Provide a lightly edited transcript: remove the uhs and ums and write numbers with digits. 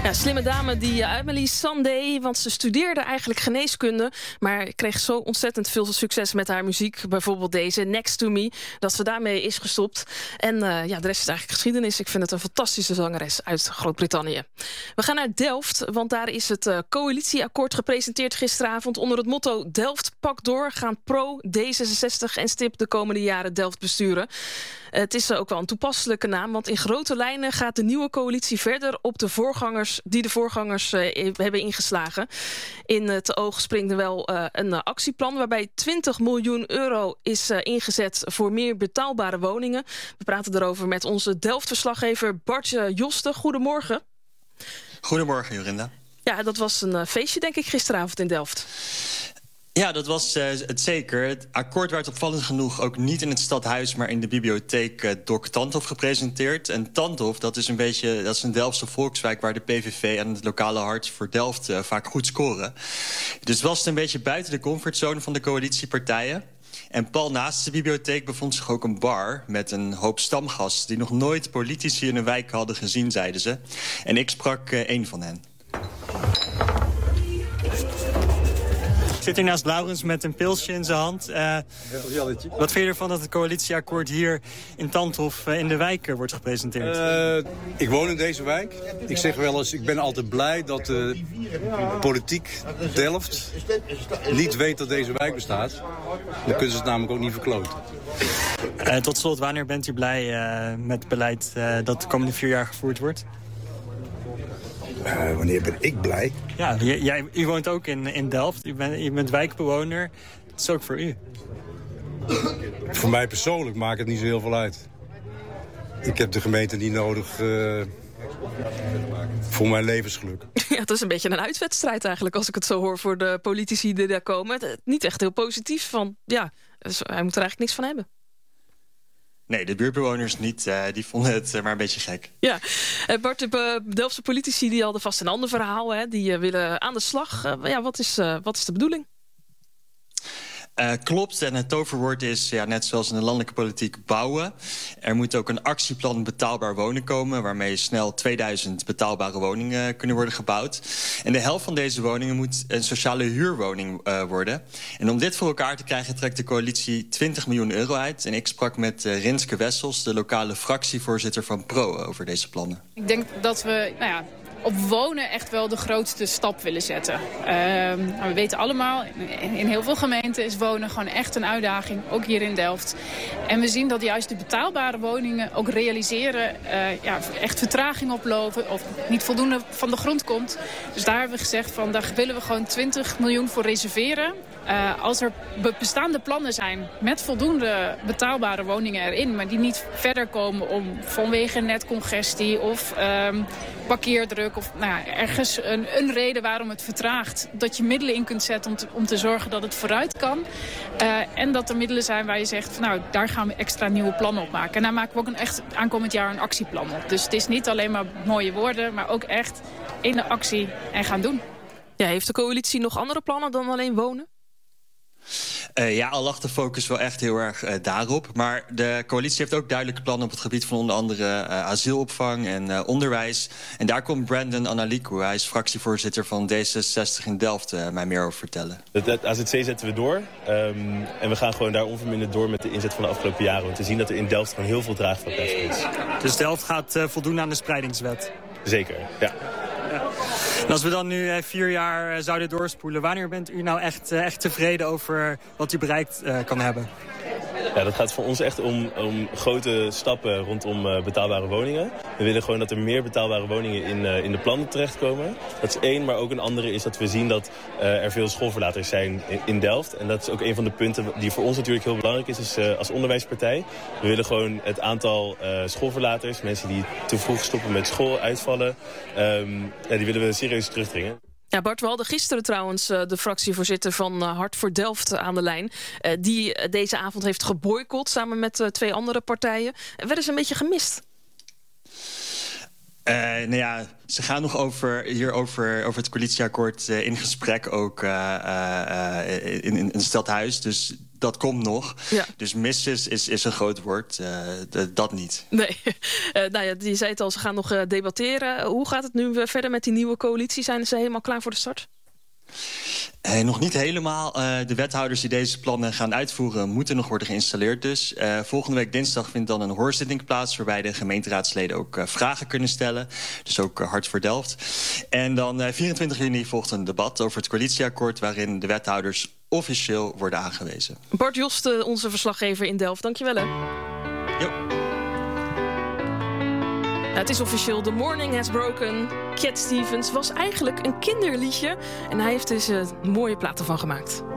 Ja, slimme dame, die Emily Sandé, want ze studeerde eigenlijk geneeskunde, maar kreeg zo ontzettend veel succes met haar muziek. Bijvoorbeeld deze, Next to Me, dat ze daarmee is gestopt. En de rest is eigenlijk geschiedenis. Ik vind het een fantastische zangeres uit Groot-Brittannië. We gaan naar Delft, want daar is het coalitieakkoord gepresenteerd gisteravond. Onder het motto Delft pak door gaan Pro, D66 en STIP de komende jaren Delft besturen. Het is ook wel een toepasselijke naam, want in grote lijnen gaat de nieuwe coalitie verder op de voorgangers hebben ingeslagen. In het oog springt er wel een actieplan waarbij 20 miljoen euro is ingezet voor meer betaalbare woningen. We praten erover met onze Delft-verslaggever Bart Josten. Goedemorgen. Goedemorgen, Jorinda. Ja, dat was een feestje, denk ik, gisteravond in Delft. Ja, dat was het zeker. Het akkoord werd opvallend genoeg ook niet in het stadhuis, maar in de bibliotheek Dok Tandhof gepresenteerd. En Tandhof, dat is een Delftse volkswijk waar de PVV en het lokale Hart voor Delft vaak goed scoren. Dus was het een beetje buiten de comfortzone van de coalitiepartijen. En pal naast de bibliotheek bevond zich ook een bar met een hoop stamgasten die nog nooit politici in een wijk hadden gezien, zeiden ze. En ik sprak één van hen. Ik zit hier naast Laurens met een pilsje in zijn hand. Wat vind je ervan dat het coalitieakkoord hier in Tandhof in de wijk wordt gepresenteerd? Ik woon in deze wijk. Ik zeg wel eens, ik ben altijd blij dat de politiek Delft niet weet dat deze wijk bestaat. Dan kunnen ze het namelijk ook niet verkloten. Tot slot, wanneer bent u blij met het beleid dat de komende 4 jaar gevoerd wordt? Wanneer ben ik blij? Ja, u woont ook in Delft. U bent wijkbewoner. Dat is ook voor u. Voor mij persoonlijk maakt het niet zo heel veel uit. Ik heb de gemeente niet nodig voor mijn levensgeluk. Ja, het is een beetje een uitwedstrijd eigenlijk, als ik het zo hoor, voor de politici die daar komen. Niet echt heel positief, van ja, dus hij moet er eigenlijk niks van hebben. Nee, de buurtbewoners niet. Die vonden het maar een beetje gek. Ja, Bart, de Delftse politici die hadden vast een ander verhaal. Hè? Die willen aan de slag. Wat is de bedoeling? Klopt, en het toverwoord is, net zoals in de landelijke politiek, bouwen. Er moet ook een actieplan betaalbaar wonen komen, waarmee snel 2000 betaalbare woningen kunnen worden gebouwd. En de helft van deze woningen moet een sociale huurwoning worden. En om dit voor elkaar te krijgen trekt de coalitie 20 miljoen euro uit. En ik sprak met Rinske Wessels, de lokale fractievoorzitter van Pro, over deze plannen. Ik denk dat we op wonen echt wel de grootste stap willen zetten. We weten allemaal, in heel veel gemeenten is wonen gewoon echt een uitdaging. Ook hier in Delft. En we zien dat juist de betaalbare woningen ook realiseren echt vertraging oplopen of niet voldoende van de grond komt. Dus daar hebben we gezegd van, daar willen we gewoon 20 miljoen voor reserveren. Als er bestaande plannen zijn met voldoende betaalbare woningen erin, maar die niet verder komen vanwege netcongestie of parkeerdruk of ergens een reden waarom het vertraagt, dat je middelen in kunt zetten om te zorgen dat het vooruit kan. En dat er middelen zijn waar je zegt, daar gaan we extra nieuwe plannen op maken. En daar maken we ook echt aankomend jaar een actieplan op. Dus het is niet alleen maar mooie woorden, maar ook echt in de actie en gaan doen. Ja, heeft de coalitie nog andere plannen dan alleen wonen? Al lag de focus wel echt heel erg daarop. Maar de coalitie heeft ook duidelijke plannen op het gebied van onder andere asielopvang en onderwijs. En daar komt Brandon Analiku, hij is fractievoorzitter van D66 in Delft, mij meer over vertellen. Het AZC zetten we door. En we gaan gewoon daar onverminderd door met de inzet van de afgelopen jaren. Want we zien dat er in Delft gewoon heel veel draagvlak is. Dus Delft gaat voldoen aan de spreidingswet? Zeker, ja. En als we dan nu 4 jaar zouden doorspoelen, wanneer bent u nou echt tevreden over wat u bereikt kan hebben? Ja, dat gaat voor ons echt om grote stappen rondom betaalbare woningen. We willen gewoon dat er meer betaalbare woningen in de plannen terechtkomen. Dat is één, maar ook een andere is dat we zien dat er veel schoolverlaters zijn in Delft. En dat is ook een van de punten die voor ons natuurlijk heel belangrijk is als onderwijspartij. We willen gewoon het aantal schoolverlaters, mensen die te vroeg stoppen met school, uitvallen, die willen we serieus terugdringen. Ja, Bart, we hadden gisteren trouwens de fractievoorzitter van Hart voor Delft aan de lijn. Die deze avond heeft geboycott samen met 2 andere partijen. Werden ze een beetje gemist? Ze gaan nog over het coalitieakkoord in gesprek ook in het stadhuis. Dus dat komt nog. Ja. Dus mis is een groot woord. Dat niet. Nee, je zei het al, ze gaan nog debatteren. Hoe gaat het nu verder met die nieuwe coalitie? Zijn ze helemaal klaar voor de start? Nog niet helemaal. De wethouders die deze plannen gaan uitvoeren moeten nog worden geïnstalleerd dus. Volgende week dinsdag vindt dan een hoorzitting plaats, waarbij de gemeenteraadsleden ook vragen kunnen stellen. Dus ook Hart voor Delft. En dan 24 juni volgt een debat over het coalitieakkoord, waarin de wethouders officieel worden aangewezen. Bart Jost, onze verslaggever in Delft. Dankjewel hè. Jo. Het is officieel, The Morning Has Broken. Cat Stevens was eigenlijk een kinderliedje. En hij heeft dus mooie platen van gemaakt.